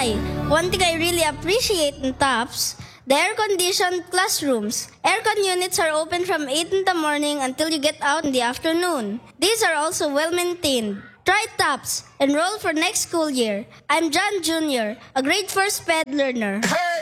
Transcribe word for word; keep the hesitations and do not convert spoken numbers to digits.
Hi, one thing I really appreciate in TOPS, the air-conditioned classrooms. Aircon units are open from eight in the morning until you get out in the afternoon. These are also well-maintained. Try TOPS. Enroll for next school year. I'm John Junior, a grade four SPED learner. Hey!